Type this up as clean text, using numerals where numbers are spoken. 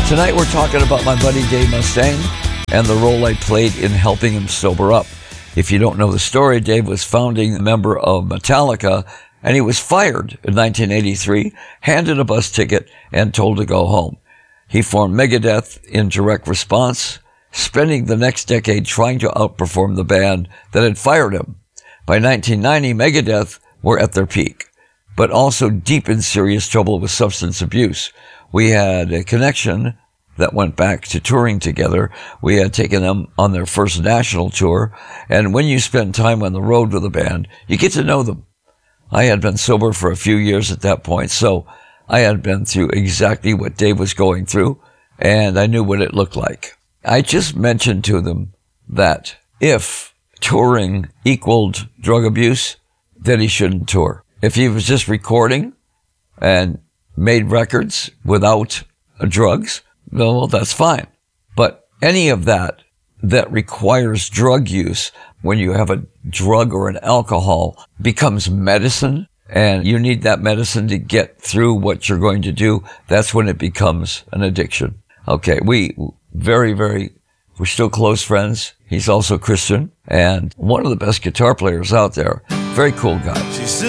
Tonight we're talking about my buddy Dave Mustaine and the role I played in helping him sober up. If you don't know the story, Dave was founding member of Metallica, and he was fired in 1983, handed a bus ticket, and told to go home. He formed Megadeth in direct response, spending the next decade trying to outperform the band that had fired him. By 1990, Megadeth were at their peak, but also deep in serious trouble with substance abuse. We had a connection that went back to touring together. We had taken them on their first national tour, and when you spend time on the road with a band, you get to know them. I had been sober for a few years at that point, so I had been through exactly what Dave was going through, and I knew what it looked like. I just mentioned to them that if touring equaled drug abuse, then he shouldn't tour. If he was just recording and made records without drugs, well, that's fine. But any of that requires drug use, when you have a drug or an alcohol, becomes medicine, and you need that medicine to get through what you're going to do. That's when it becomes an addiction. Okay, we're still close friends. He's also Christian and one of the best guitar players out there. Very cool guy.